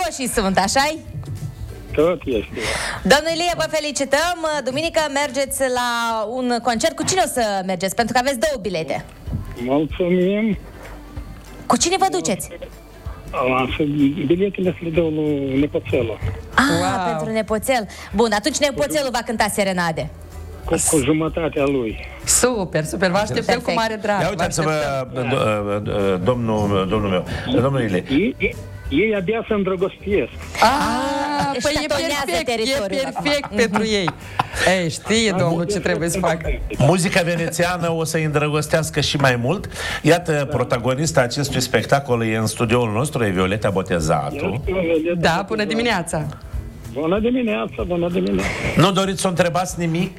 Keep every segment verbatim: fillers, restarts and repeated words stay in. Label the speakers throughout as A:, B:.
A: roșii sunt, așa-i?
B: Tot este.
A: Domnul Ilie, vă felicităm. Duminică mergeți la un concert. Cu cine o să mergeți? Pentru că aveți două bilete.
B: Mulțumim.
A: Cu cine vă duceți?
B: Lasă, biletele să le dau lui Nepoțelul.
A: Ah,
C: Wow.
A: pentru nepoțel. Bun, atunci nepoțelul va cânta serenade.
B: Cu, cu jumătatea lui.
C: Super, super, vă așteptăm
A: Perfect.
C: cu mare drag.
D: Ia
C: vă
D: uitați-vă,
C: așteptăm.
D: d- d- domnul, domnul meu, domnul Ilie.
B: Ei, ei, ei abia se îndrăgostesc.
C: Ah,
A: Își
C: păi e
A: tatonează
C: perfect, e
A: teritoriul.
C: perfect pentru ei. Ei, știe domnul ce trebuie să facă.
D: Muzica venețiană o să-i îndrăgostească și mai mult. Iată, protagonista acestui spectacol e în studioul nostru, e Violeta Botezatu.
C: Da, până dimineața.
B: Bună dimineața, bună dimineața.
D: Nu doriți să o întrebați nimic?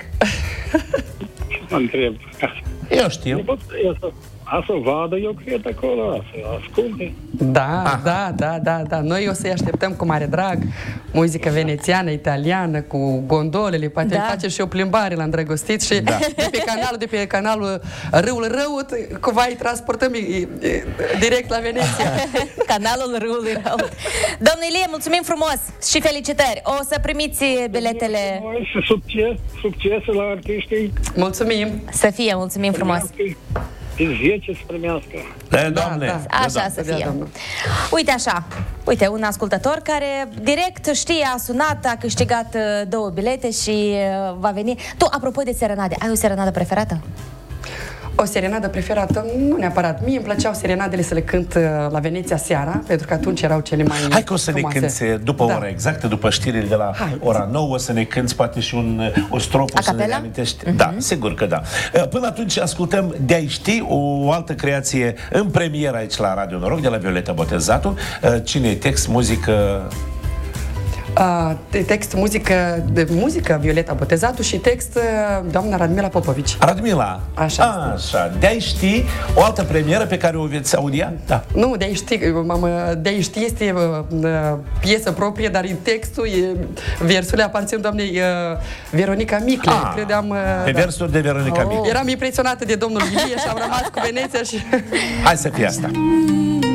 B: Ce mă întreb?
D: Eu știu.
B: A să vadă, eu cred acolo, a să asculte.
C: Da, da, da, da, da. Noi o să-i așteptăm cu mare drag. Muzică venețiană, italiană, cu gondolele. Poate
A: Da.
C: face și o plimbare la îndrăgostit și
D: Da.
C: de pe canalul, de pe canalul Râul Răut, cumva îi transportăm e, e, direct la Veneția.
A: Canalul Râului Rău. Domnul Ilie, mulțumim frumos și felicitări. O să primiți biletele.
B: Și succes, succes la artiștii.
C: Mulțumim!
A: Să fie, mulțumim frumos.
B: Pe zece să primească.
D: Da, doamne.
C: da.
D: Da,
A: Așa
D: da.
A: să
C: Da,
A: fie.
C: domnul.
A: Uite așa, uite, un ascultător care direct știe, a sunat, a câștigat uh, două bilete și uh, va veni. Tu, apropo de serenade, ai o serenadă preferată?
C: O serenadă preferată, nu neapărat. Mie îmi plăceau serenadele să le cânt uh, la Veneția seara, pentru că atunci erau cele mai
D: Hai că o să ne
C: frumoase.
D: cânti după
C: Da.
D: ora exactă, după știrile de la
C: Hai.
D: ora nouă, o să ne cânti poate și un, o strofă,
A: A
D: să ne
A: capela?
D: amintești. Da, sigur că da. Până atunci ascultăm De-ai ști, o altă creație în premieră aici la Radio Noroc, de la Violeta Botezatu. Cine e text, muzică?
C: Uh, de text, muzică, de muzică, Violeta Botezatu și text, uh, doamna Radmila Popovici.
D: Radmila.
C: Așa
D: Așa. De-ai ști, o altă premieră pe care o veți audia? Da.
C: Nu, de-ai ști, mamă, de-ai ști este uh, uh, piesă proprie, dar în textul, e, versurile aparțin doamnei uh, Veronica Micle.
D: Ah,
C: Credeam... Uh,
D: Pe
C: da.
D: versuri de Veronica
A: Oh.
D: Micle.
C: Eram impresionată de domnul Ilie și am rămas cu Veneția și...
D: Hai să fie asta.